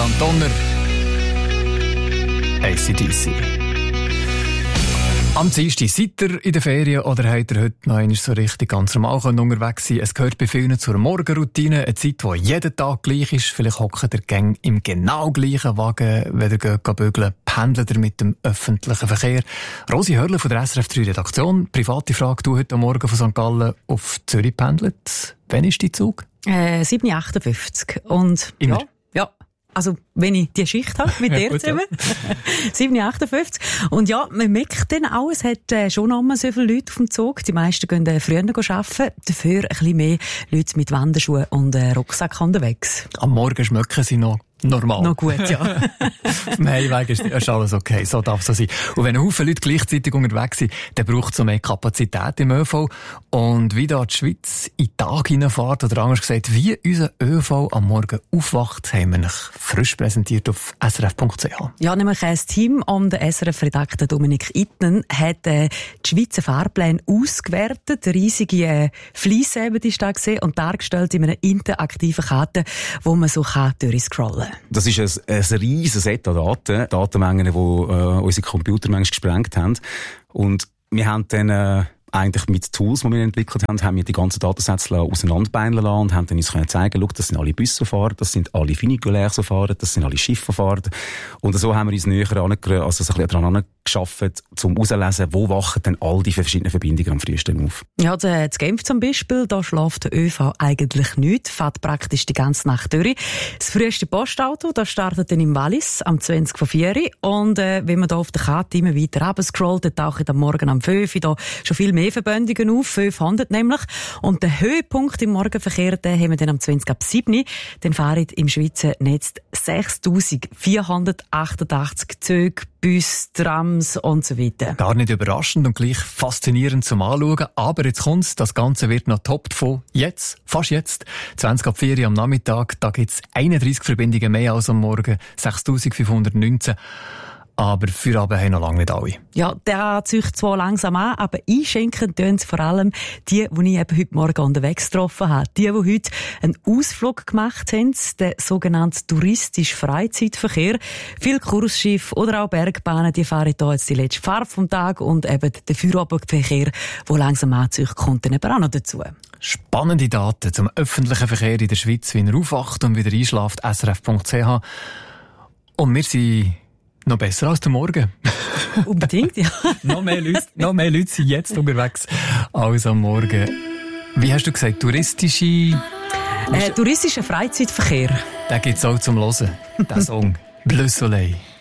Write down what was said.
Florian Donner. AC/DC. Am Dienstag seid ihr in der Ferien oder habt ihr heute noch einmal so richtig ganz normal unterwegs sein? Es gehört bei vielen zur Morgenroutine, eine Zeit, die jeden Tag gleich ist. Vielleicht hockt ihr Gang im genau gleichen Wagen, wenn ihr geht bügeln, pendelt ihr mit dem öffentlichen Verkehr. Rosi Hörle von der SRF 3 Redaktion. Private Frage, du heute Morgen von St. Gallen auf Zürich pendelt. Wann ist dein Zug? 7.58 und immer? Ja. Also, wenn ich die Schicht habe, mit dir zusammen. 7.58. Und ja, man merkt dann auch, es hat schon noch so viele Leute auf dem Zug. Die meisten gehen früher arbeiten. Dafür ein bisschen mehr Leute mit Wanderschuhen und Rucksack unterwegs. Am Morgen schmecken sie noch normal. Noch gut, ja. Auf dem Heimweg ist alles okay. So darf es so sein. Und wenn ein Haufen Leute gleichzeitig unterwegs sind, dann braucht es so mehr Kapazität im ÖV. Und wie da die Schweiz in den Tag hineinfährt, oder anders gesagt, wie unser ÖV am Morgen aufwacht, haben wir euch frisch präsentiert auf srf.ch. Ja, nämlich ein Team um den SRF-Redakteur Dominik Itten hat die Schweizer Fahrpläne ausgewertet. Riesige Fliesen haben die da gesehen und dargestellt in einer interaktiven Karte, wo man so durchscrollen kann. Das ist ein riesiges Set an Daten, Datenmengen, die unsere Computer manchmal gesprengt haben. Und wir haben dann eigentlich mit Tools, die wir entwickelt haben wir die ganzen Datensätze auseinanderbeineln lassen und haben dann uns zeigen, schau, das sind alle Bussfahrer, das sind alle Funikulärsfahrer, das sind alle Schifffahrer. Und so haben wir uns näher daran geschafft, um herauszulesen, wo wachen denn all die verschiedenen Verbindungen am frühesten auf. Ja, in Genf zum Beispiel, da schläft der ÖV eigentlich nicht, fährt praktisch die ganze Nacht durch. Das früheste Postauto, das startet dann im Wallis am 20 vor 4 Uhr. Und wenn man da auf der Karte immer weiter runterscrollt, dann tauchen am Morgen am 5 Uhr da schon viel mehr Verbindungen auf, 500 nämlich. Und der Höhepunkt im Morgenverkehr, den haben wir dann am 20 ab 7 Uhr. Dann fahren im Schweizer Netz 6.488 Züge, Bus, Trams und so weiter. Gar nicht überraschend und gleich faszinierend zum Anschauen. Aber jetzt kommt's, das Ganze wird noch toppt von fast jetzt, 20 ab 4 Uhr am Nachmittag. Da gibt's 31 Verbindungen mehr als am Morgen, 6.519. Aber für Abend haben noch lange nicht alle. Ja, der zieht zwar langsam an, aber einschenken tun vor allem die ich eben heute Morgen unterwegs getroffen habe. Die heute einen Ausflug gemacht haben, den sogenannten touristischen Freizeitverkehr. Viele Kursschiffe oder auch Bergbahnen, die fahren hier jetzt die letzte Fahrt vom Tag und eben der Feierabendverkehr, der langsam anzieht, kommt dann eben auch noch dazu. Spannende Daten zum öffentlichen Verkehr in der Schweiz, wie er aufwacht und wieder einschläft, srf.ch. Und wir sind noch besser als der Morgen. Unbedingt, ja. noch mehr Leute sind jetzt unterwegs als am Morgen. Wie hast du gesagt, touristischer Freizeitverkehr. Den gibt es auch zum Hören, der Song. Bleu Soleil.